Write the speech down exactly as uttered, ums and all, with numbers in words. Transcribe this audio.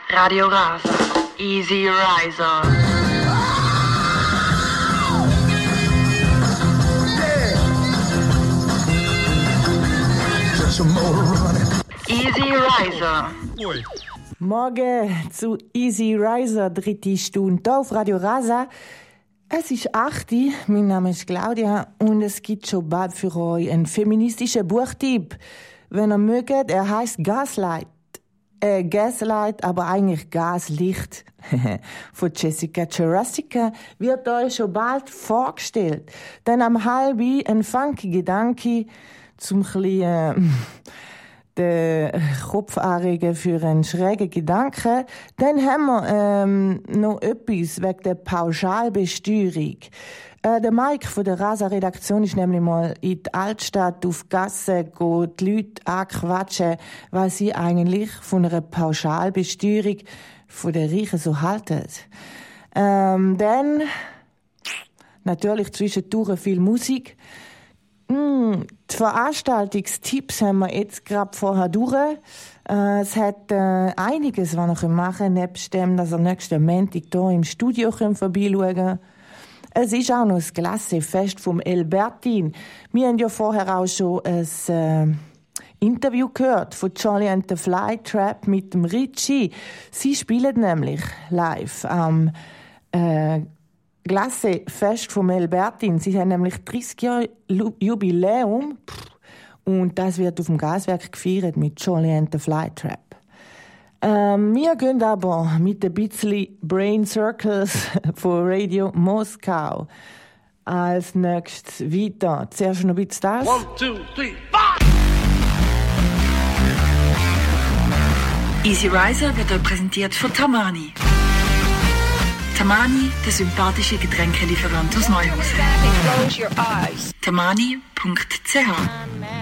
Radio Rasa. Easy Riser. Easy Riser. Morgen zu Easy Riser, dritte Stunde hier auf Radio Rasa. Es ist acht Uhr, mein Name ist Claudia und es gibt schon bald für euch einen feministischen Buchtipp. Wenn ihr mögt, er heisst Gaslight. Äh, Gaslight, aber eigentlich Gaslicht. Von Jessica Jurassica wird euch schon bald vorgestellt. Dann am halbi ein funky Gedanke zum kleinen den Kopf anregen für einen schrägen Gedanken. Dann haben wir ähm, noch etwas wegen der Pauschalbesteuerung. Äh, der Mike von der Rasa-Redaktion ist nämlich mal in die Altstadt auf die Gasse gehen, die Leute anquatschen, was sie eigentlich von einer Pauschalbesteuerung von den Reichen so halten. Ähm, dann natürlich zwischendurch viel Musik. Mm, die Veranstaltungstipps haben wir jetzt gerade vorher durch. Äh, es hat äh, einiges, was wir machen können, nebst dem, dass ihr nächsten Montag hier im Studio vorbeischauen könnt. Es ist auch noch das Glasse-Fest vom Elbertin. Wir haben ja vorher auch schon ein äh, Interview gehört von Charlie and the Flytrap mit dem Richie. Sie spielen nämlich live am äh, Glasse-Fest vom Elbertin. Sie haben nämlich dreißig Jahre Jubiläum und das wird auf dem Gaswerk gefeiert mit Charlie and the Flytrap. Ähm, wir gehen aber mit ein bisschen Brain Circles von Radio Moskau als nächstes weiter. Zuerst noch ein bisschen das. One, two, three, five! Easy Riser wird euch präsentiert von Tamani. Tamani, der sympathische Getränkelieferant aus Neuhausen. tamani punkt c h